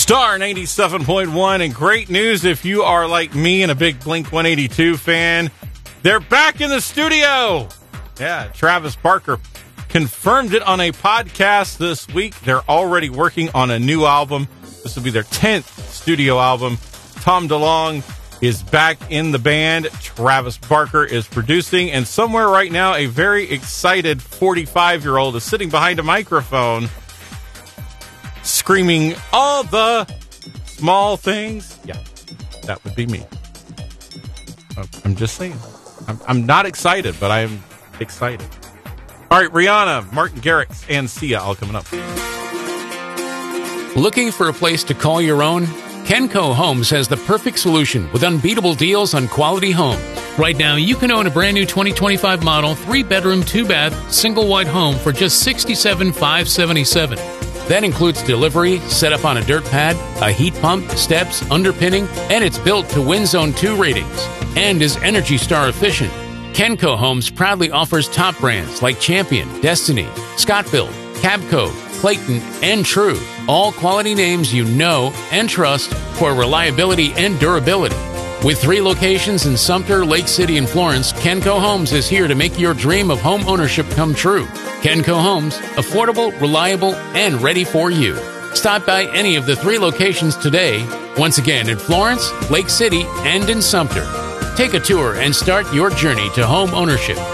Star 97.1, and great news if you are like me and a big Blink-182 fan. They're back in the studio. Yeah, Travis Barker confirmed it on a podcast this week. They're already working on a new album. This will be their 10th studio album. Tom DeLonge is back in the band. Travis Barker is producing, and somewhere right now, a very excited 45-year-old is sitting behind a microphone screaming all the small things. Yeah, that would be me. I'm just saying. I'm not excited, but I am excited. All right, Rihanna, Martin Garrix, and Sia all coming up. Looking for a place to call your own? Kenco Homes has the perfect solution with unbeatable deals on quality homes. Right now, you can own a brand new 2025 model, 3-bedroom, 2-bath, single-wide home for just $67,577. That includes delivery, set up on a dirt pad, a heat pump, steps, underpinning, and it's built to Wind Zone 2 ratings and is Energy Star efficient. Kenco Homes proudly offers top brands like Champion, Destiny, Scott-Built, Cabco, Clayton, and True. All quality names you know and trust for reliability and durability. With 3 locations in Sumter, Lake City, and Florence, Kenco Homes is here to make your dream of home ownership come true. Kenco Homes, affordable, reliable, and ready for you. Stop by any of the 3 locations today. Once again, in Florence, Lake City, and in Sumter. Take a tour and start your journey to home ownership